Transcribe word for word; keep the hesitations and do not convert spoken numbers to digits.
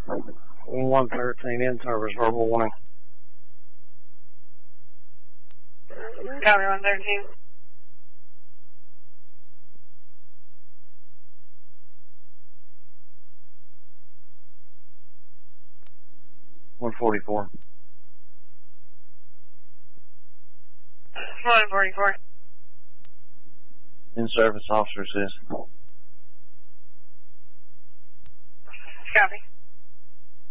one thirteen in service, verbal warning. Copy one thirteen. one forty-four. one forty-four. In service, officer assist. Copy.